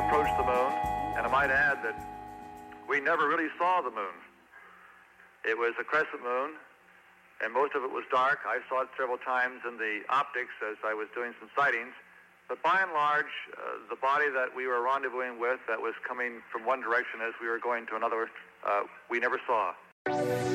approached the moon, and I might add that we never really saw the moon. It was a crescent moon, and most of it was dark. I saw it several times in the optics as I was doing some sightings. But by and large, the body that we were rendezvousing with that was coming from one direction as we were going to another, we never saw.